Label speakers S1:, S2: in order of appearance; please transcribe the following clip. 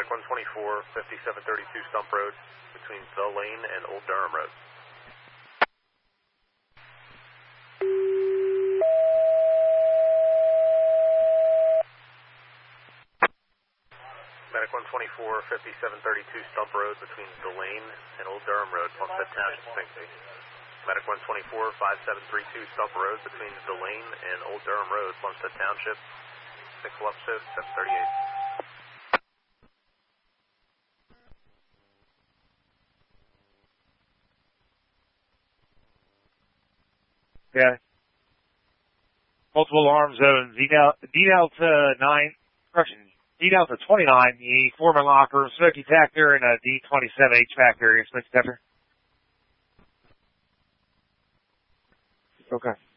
S1: Medic 124, 5732 Stump Road, between The Lane and Old Durham Road. Medic 124, 5732 Stump Road, between The Lane and Old Durham Road, Plumstead Township, Sphinxy. Medic 124, 5732 Stump Road, between The Lane and Old Durham Road, Plumstead Township, 6 Lupset, 738.
S2: Yeah. Multiple alarm zones. D-Delta 9, correction, D-Delta 29, the foreman locker, smoky factor, and a D27 HVAC area, smoky factor. Okay.